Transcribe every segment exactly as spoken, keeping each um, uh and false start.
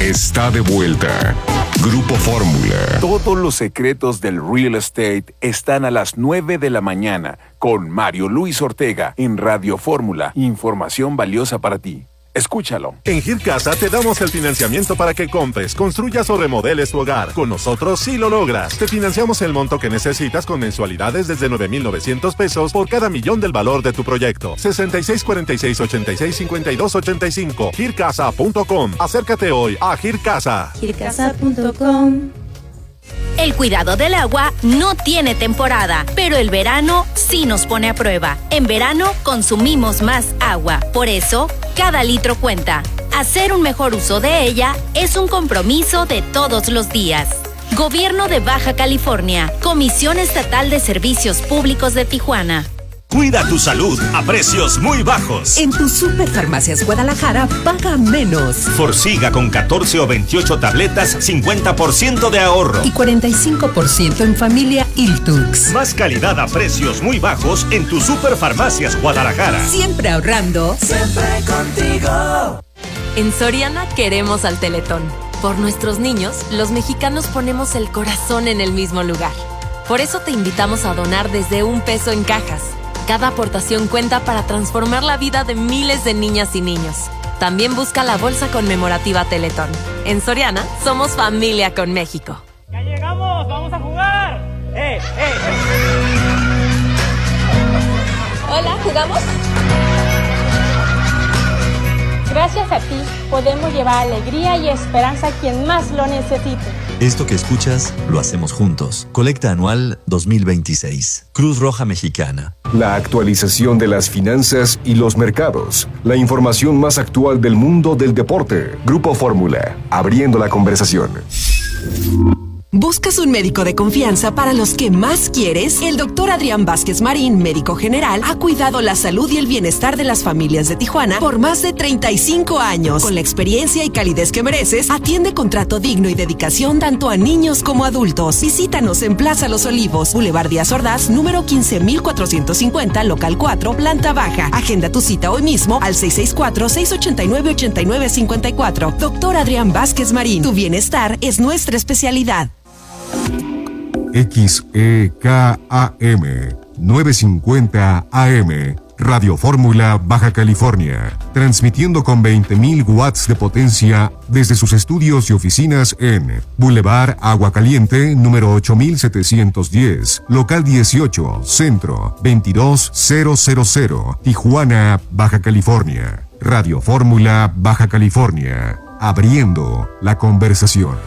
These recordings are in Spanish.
está de vuelta. Grupo Fórmula. Todos los secretos del real estate están a las nueve de la mañana con Mario Luis Ortega en Radio Fórmula. Información valiosa para ti. Escúchalo. En Gircasa te damos el financiamiento para que compres, construyas o remodeles tu hogar. Con nosotros sí lo logras. Te financiamos el monto que necesitas con mensualidades desde nueve mil novecientos pesos por cada millón del valor de tu proyecto. sesenta y seis cuarenta y seis ochenta y seis cincuenta y dos ochenta y cinco. gircasa punto com. Acércate hoy a Gircasa. gircasa punto com. El cuidado del agua no tiene temporada, pero el verano sí nos pone a prueba. En verano consumimos más agua, por eso cada litro cuenta. Hacer un mejor uso de ella es un compromiso de todos los días. Gobierno de Baja California, Comisión Estatal de Servicios Públicos de Tijuana. Cuida tu salud a precios muy bajos. En tu Superfarmacias Guadalajara, paga menos. Forxiga con catorce o veintiocho tabletas, cincuenta por ciento de ahorro. Y cuarenta y cinco por ciento en familia Iltux. Más calidad a precios muy bajos en tu Superfarmacias Guadalajara. Siempre ahorrando. Siempre contigo. En Soriana queremos al Teletón. Por nuestros niños, los mexicanos ponemos el corazón en el mismo lugar. Por eso te invitamos a donar desde un peso en cajas. Cada aportación cuenta para transformar la vida de miles de niñas y niños. También busca la bolsa conmemorativa Teletón. En Soriana, somos familia con México. ¡Ya llegamos! ¡Vamos a jugar! ¡Eh, eh! Hola, ¿jugamos? Gracias a ti, podemos llevar alegría y esperanza a quien más lo necesite. Esto que escuchas, lo hacemos juntos. Colecta anual dos mil veintiséis. Cruz Roja Mexicana. La actualización de las finanzas y los mercados. La información más actual del mundo del deporte. Grupo Fórmula. Abriendo la conversación. ¿Buscas un médico de confianza para los que más quieres? El doctor Adrián Vázquez Marín, médico general, ha cuidado la salud y el bienestar de las familias de Tijuana por más de treinta y cinco años. Con la experiencia y calidez que mereces, atiende con trato digno y dedicación tanto a niños como adultos. Visítanos en Plaza Los Olivos, Boulevard Díaz Ordaz, número quince mil cuatrocientos cincuenta, local cuatro, planta baja. Agenda tu cita hoy mismo al seis seis cuatro, seis ocho nueve, ocho nueve cinco cuatro. Doctor Adrián Vázquez Marín, tu bienestar es nuestra especialidad. X E K A M novecientos cincuenta A M Radio Fórmula Baja California, transmitiendo con veinte mil watts de potencia desde sus estudios y oficinas en Boulevard Agua Caliente, número ocho mil setecientos diez, local dieciocho, centro, veintidós mil, Tijuana, Baja California. Radio Fórmula Baja California, abriendo la conversación.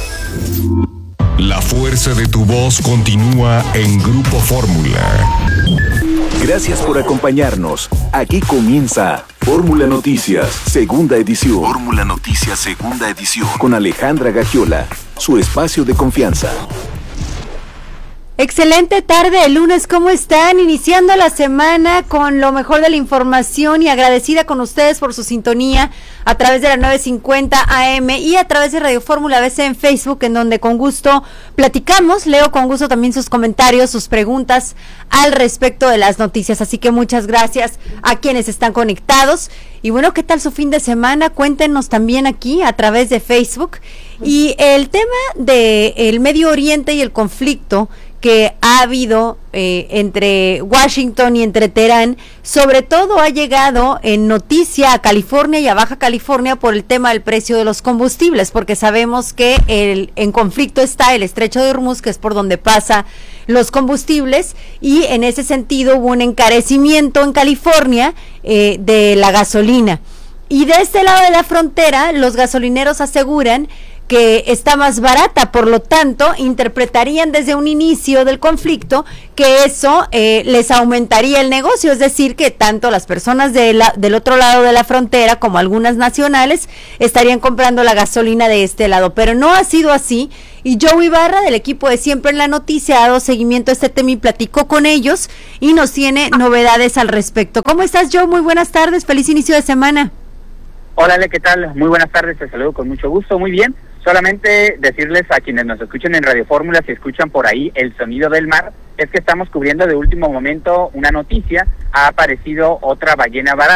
La fuerza de tu voz continúa en Grupo Fórmula. Gracias por acompañarnos. Aquí comienza Fórmula Noticias, segunda edición. Fórmula Noticias, segunda edición. Con Alejandra Gagiola, su espacio de confianza. Excelente tarde de lunes, ¿cómo están? Iniciando la semana con lo mejor de la información y agradecida con ustedes por su sintonía a través de la novecientos cincuenta A M y a través de Radio Fórmula B C en Facebook, en donde con gusto platicamos, leo con gusto también sus comentarios, sus preguntas al respecto de las noticias, así que muchas gracias a quienes están conectados. Y bueno, ¿qué tal su fin de semana? Cuéntenos también aquí a través de Facebook. Y el tema de el Medio Oriente y el conflicto que ha habido eh, entre Washington y entre Teherán, sobre todo ha llegado en noticia a California y a Baja California por el tema del precio de los combustibles, porque sabemos que el, en conflicto está el Estrecho de Hormuz, que es por donde pasa los combustibles, y en ese sentido hubo un encarecimiento en California eh, de la gasolina. Y de este lado de la frontera, los gasolineros aseguran que está más barata, por lo tanto, interpretarían desde un inicio del conflicto que eso eh, les aumentaría el negocio, es decir, que tanto las personas de la, del otro lado de la frontera como algunas nacionales estarían comprando la gasolina de este lado, pero no ha sido así, y Joe Ibarra del equipo de Siempre en la Noticia ha dado seguimiento a este tema y platicó con ellos y nos tiene novedades al respecto. ¿Cómo estás, Joe? Muy buenas tardes, feliz inicio de semana. Hola, Ale, ¿qué tal? Muy buenas tardes, te saludo con mucho gusto, muy bien. Solamente decirles a quienes nos escuchen en Radio Fórmula, si escuchan por ahí el sonido del mar, es que estamos cubriendo de último momento una noticia. Ha aparecido otra ballena varada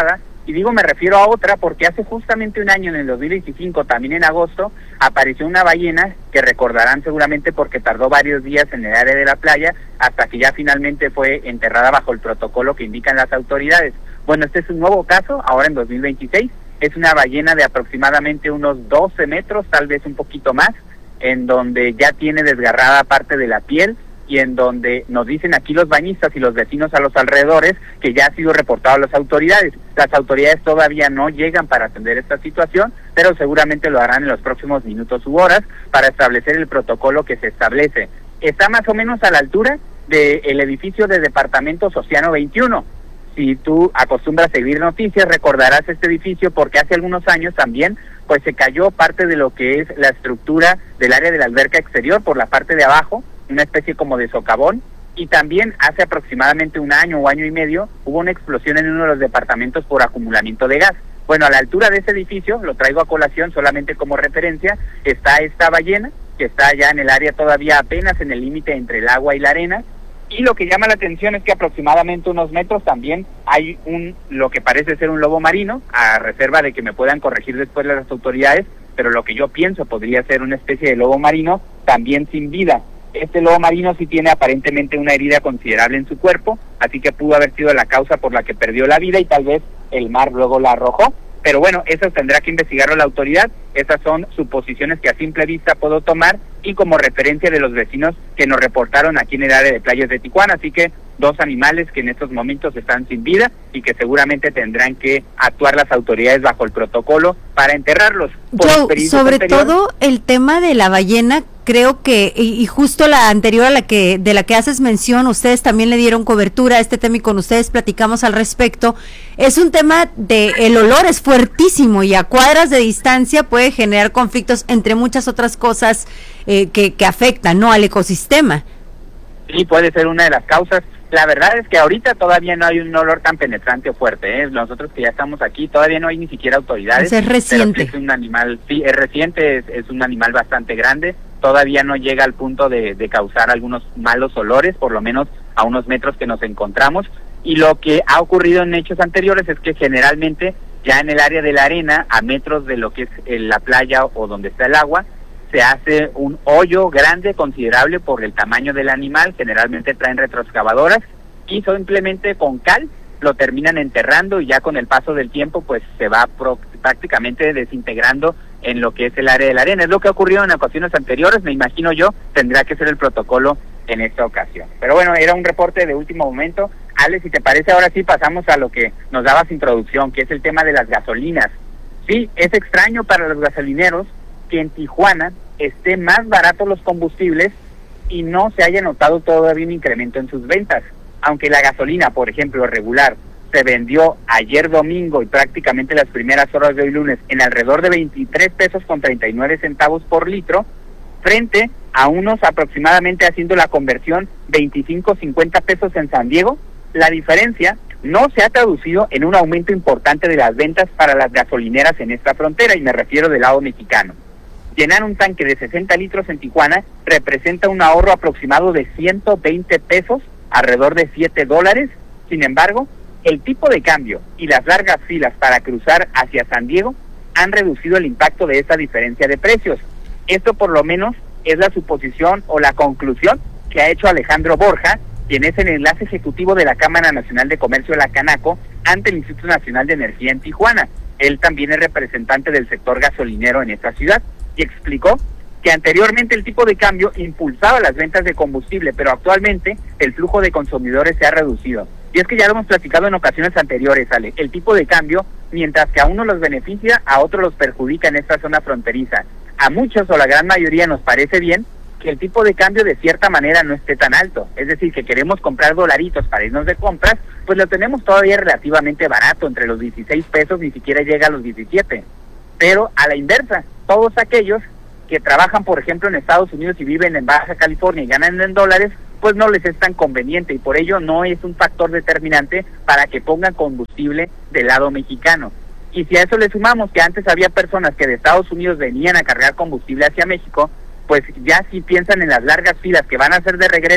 Y digo me refiero a otra porque hace justamente un año, en el dos mil veinticinco, también en agosto, apareció una ballena que recordarán seguramente porque tardó varios días en el área de la playa hasta que ya finalmente fue enterrada bajo el protocolo que indican las autoridades. Bueno, este es un nuevo caso, ahora en dos mil veintiséis, es una ballena de aproximadamente unos doce metros, tal vez un poquito más, en donde ya tiene desgarrada parte de la piel, y en donde nos dicen aquí los bañistas y los vecinos a los alrededores que ya ha sido reportado a las autoridades. Las autoridades todavía no llegan para atender esta situación, pero seguramente lo harán en los próximos minutos u horas para establecer el protocolo que se establece. Está más o menos a la altura del edificio de departamentos Oceano veintiuno. Si tú acostumbras a seguir noticias, recordarás este edificio porque hace algunos años también pues se cayó parte de lo que es la estructura del área de la alberca exterior por la parte de abajo, una especie como de socavón, y también hace aproximadamente un año o año y medio hubo una explosión en uno de los departamentos por acumulamiento de gas. Bueno, a la altura de ese edificio, lo traigo a colación solamente como referencia, está esta ballena, que está ya en el área todavía apenas en el límite entre el agua y la arena, y lo que llama la atención es que aproximadamente unos metros también hay un, lo que parece ser un lobo marino, a reserva de que me puedan corregir después las autoridades, pero lo que yo pienso podría ser una especie de lobo marino, también sin vida. Este lobo marino sí tiene aparentemente una herida considerable en su cuerpo, así que pudo haber sido la causa por la que perdió la vida y tal vez el mar luego la arrojó. Pero bueno, eso tendrá que investigarlo la autoridad. Estas son suposiciones que a simple vista puedo tomar y como referencia de los vecinos que nos reportaron aquí en el área de playas de Tijuana. Así que dos animales que en estos momentos están sin vida y que seguramente tendrán que actuar las autoridades bajo el protocolo para enterrarlos. Joe, sobre todo el tema de la ballena, creo que, y, y justo la anterior a la que de la que haces mención, ustedes también le dieron cobertura a este tema y con ustedes platicamos al respecto, es un tema de el olor es fuertísimo y a cuadras de distancia puede generar conflictos entre muchas otras cosas eh, que, que afectan, ¿no?, al ecosistema. Sí, puede ser una de las causas. La verdad es que ahorita todavía no hay un olor tan penetrante o fuerte, ¿eh? Nosotros que ya estamos aquí, todavía no hay ni siquiera autoridades. Es reciente. Es un animal, sí, es reciente, es, es un animal bastante grande, todavía no llega al punto de, de causar algunos malos olores, por lo menos a unos metros que nos encontramos, y lo que ha ocurrido en hechos anteriores es que generalmente ya en el área de la arena, a metros de lo que es la playa o donde está el agua, se hace un hoyo grande, considerable por el tamaño del animal, generalmente traen retroexcavadoras y simplemente con cal lo terminan enterrando y ya con el paso del tiempo pues se va pro, prácticamente desintegrando en lo que es el área de la arena. Es lo que ha ocurrido en ocasiones anteriores, me imagino yo, tendrá que ser el protocolo en esta ocasión. Pero bueno, era un reporte de último momento. Ale, si te parece, ahora sí pasamos a lo que nos dabas introducción, que es el tema de las gasolinas. Sí, es extraño para los gasolineros que en Tijuana esté más barato los combustibles y no se haya notado todavía un incremento en sus ventas. Aunque la gasolina, por ejemplo, regular, se vendió ayer domingo y prácticamente las primeras horas de hoy lunes en alrededor de veintitrés pesos con treinta y nueve centavos por litro, frente a unos aproximadamente, haciendo la conversión, veinticinco, cincuenta pesos en San Diego, la diferencia no se ha traducido en un aumento importante de las ventas para las gasolineras en esta frontera, y me refiero del lado mexicano. Llenar un tanque de sesenta litros en Tijuana representa un ahorro aproximado de ciento veinte pesos, alrededor de siete dólares. Sin embargo, el tipo de cambio y las largas filas para cruzar hacia San Diego han reducido el impacto de esa diferencia de precios. Esto por lo menos es la suposición o la conclusión que ha hecho Alejandro Borja, quien es el enlace ejecutivo de la Cámara Nacional de Comercio de la Canaco ante el Instituto Nacional de Energía en Tijuana. Él también es representante del sector gasolinero en esta ciudad y explicó que anteriormente el tipo de cambio impulsaba las ventas de combustible, pero actualmente el flujo de consumidores se ha reducido. Y es que ya lo hemos platicado en ocasiones anteriores, Ale, el tipo de cambio, mientras que a unos los beneficia, a otros los perjudica en esta zona fronteriza. A muchos o la gran mayoría nos parece bien que el tipo de cambio de cierta manera no esté tan alto, es decir, que queremos comprar dolaritos para irnos de compras, pues lo tenemos todavía relativamente barato, entre los dieciséis pesos, ni siquiera llega a los diecisiete. Pero a la inversa, todos aquellos que trabajan, por ejemplo, en Estados Unidos y viven en Baja California y ganan en dólares, pues no les es tan conveniente y por ello no es un factor determinante para que pongan combustible del lado mexicano. Y si a eso le sumamos que antes había personas que de Estados Unidos venían a cargar combustible hacia México, pues ya si piensan en las largas filas que van a hacer de regreso,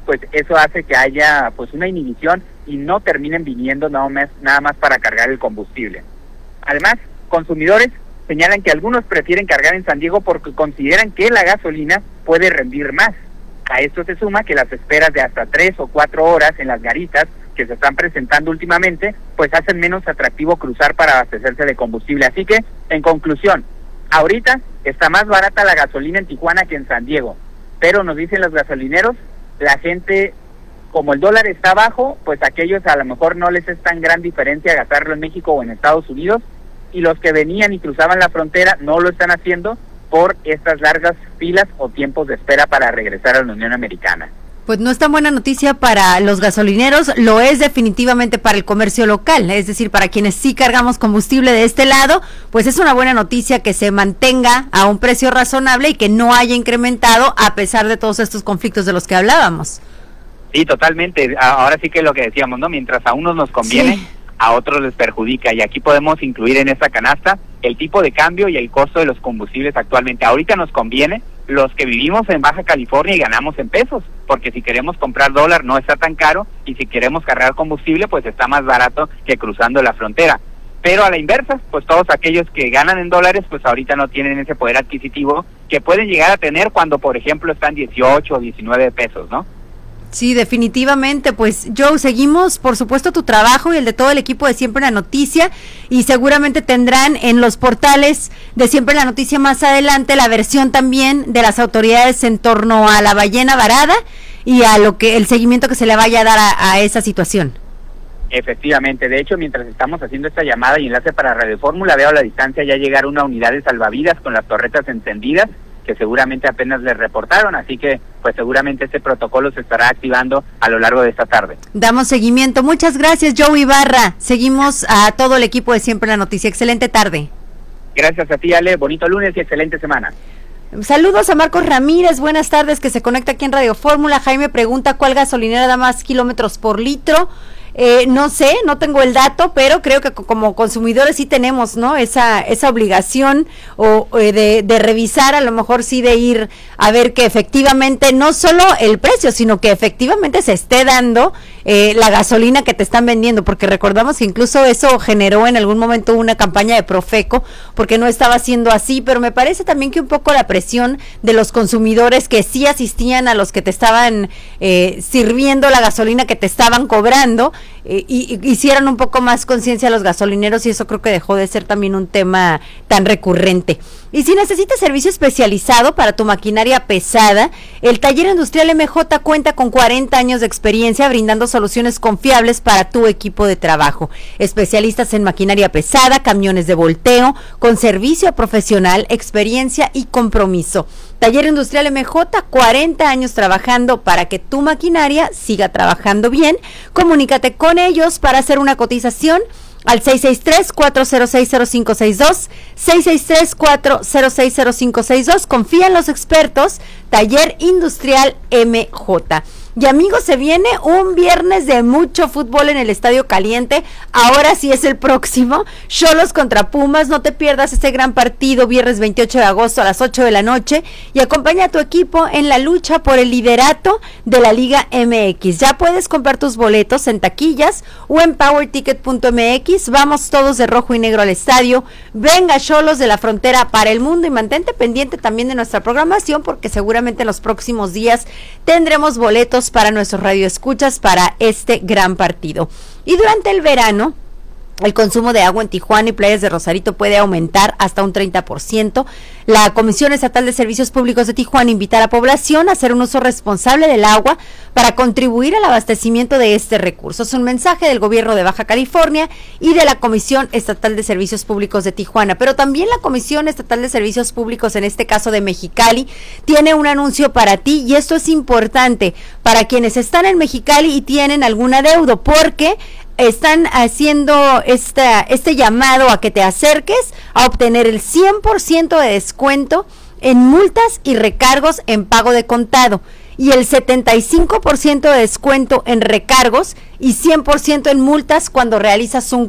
pues eso hace que haya pues una inhibición y no terminen viniendo nada más, nada más para cargar el combustible. Además, consumidores señalan que algunos prefieren cargar en San Diego porque consideran que la gasolina puede rendir más. A esto se suma que las esperas de hasta tres o cuatro horas en las garitas que se están presentando últimamente, pues hacen menos atractivo cruzar para abastecerse de combustible. Así que, en conclusión, ahorita está más barata la gasolina en Tijuana que en San Diego, pero nos dicen los gasolineros, la gente, como el dólar está bajo, pues aquellos a lo mejor no les es tan gran diferencia gastarlo en México o en Estados Unidos, y los que venían y cruzaban la frontera no lo están haciendo por estas largas filas o tiempos de espera para regresar a la Unión Americana. Pues no es tan buena noticia para los gasolineros, lo es definitivamente para el comercio local, es decir, para quienes sí cargamos combustible de este lado, pues es una buena noticia que se mantenga a un precio razonable y que no haya incrementado a pesar de todos estos conflictos de los que hablábamos. Sí, totalmente, ahora sí que lo que decíamos, ¿no? Mientras a unos nos conviene, sí, a otros les perjudica, y aquí podemos incluir en esta canasta el tipo de cambio y el costo de los combustibles actualmente. Ahorita nos conviene los que vivimos en Baja California y ganamos en pesos, porque si queremos comprar dólar no está tan caro, y si queremos cargar combustible pues está más barato que cruzando la frontera. Pero a la inversa, pues todos aquellos que ganan en dólares pues ahorita no tienen ese poder adquisitivo que pueden llegar a tener cuando por ejemplo están dieciocho o diecinueve pesos, ¿no? Sí, definitivamente. Pues Joe, seguimos por supuesto tu trabajo y el de todo el equipo de Siempre la Noticia, y seguramente tendrán en los portales de Siempre la Noticia más adelante la versión también de las autoridades en torno a la ballena varada y a lo que el seguimiento que se le vaya a dar a, a esa situación. Efectivamente, de hecho mientras estamos haciendo esta llamada y enlace para Radio Fórmula, veo a la distancia ya llegar una unidad de salvavidas con las torretas encendidas, que seguramente apenas les reportaron, así que pues seguramente este protocolo se estará activando a lo largo de esta tarde. Damos seguimiento. Muchas gracias, Joe Ibarra. Seguimos a todo el equipo de Siempre la Noticia. Excelente tarde. Gracias a ti, Ale. Bonito lunes y excelente semana. Saludos a Marcos Ramírez, buenas tardes, que se conecta aquí en Radio Fórmula. Jaime pregunta cuál gasolinera da más kilómetros por litro. Eh, no sé, no tengo el dato, pero creo que como consumidores sí tenemos, ¿no? Esa esa obligación o, o de, de revisar, a lo mejor sí de ir a ver que efectivamente no solo el precio, sino que efectivamente se esté dando eh, la gasolina que te están vendiendo, porque recordamos que incluso eso generó en algún momento una campaña de Profeco, porque no estaba siendo así, pero me parece también que un poco la presión de los consumidores que sí asistían a los que te estaban eh, sirviendo la gasolina que te estaban cobrando, Eh, y, y hicieran un poco más conciencia a los gasolineros, y eso creo que dejó de ser también un tema tan recurrente. Y si necesitas servicio especializado para tu maquinaria pesada, el Taller Industrial M J cuenta con cuarenta años de experiencia brindando soluciones confiables para tu equipo de trabajo. Especialistas en maquinaria pesada, camiones de volteo, con servicio profesional, experiencia y compromiso. Taller Industrial M J, cuarenta años trabajando para que tu maquinaria siga trabajando bien. Comunícate con ellos para hacer una cotización al seis seis tres, cuatro cero seis, cero cinco seis dos, seis seis tres, cuatro cero seis, cero cinco seis dos. Confía en los expertos. Taller Industrial M J. Y amigos, se viene un viernes de mucho fútbol en el Estadio Caliente. Ahora sí es el próximo. Xolos contra Pumas. No te pierdas este gran partido viernes veintiocho de agosto a las ocho de la noche. Y acompaña a tu equipo en la lucha por el liderato de la Liga M X. Ya puedes comprar tus boletos en taquillas o en power ticket punto m x. Vamos todos de rojo y negro al estadio. Venga, Xolos de la frontera para el mundo, y mantente pendiente también de nuestra programación, porque seguramente en los próximos días tendremos boletos para nuestros radioescuchas para este gran partido. Y durante el verano, el consumo de agua en Tijuana y playas de Rosarito puede aumentar hasta un treinta por ciento. La Comisión Estatal de Servicios Públicos de Tijuana invita a la población a hacer un uso responsable del agua para contribuir al abastecimiento de este recurso. Es un mensaje del gobierno de Baja California y de la Comisión Estatal de Servicios Públicos de Tijuana, pero también la Comisión Estatal de Servicios Públicos, en este caso de Mexicali, tiene un anuncio para ti, y esto es importante para quienes están en Mexicali y tienen algún adeudo, porque están haciendo esta, este llamado a que te acerques a obtener el cien por ciento de descuento en multas y recargos en pago de contado, y el setenta y cinco por ciento de descuento en recargos y cien por ciento en multas cuando realizas un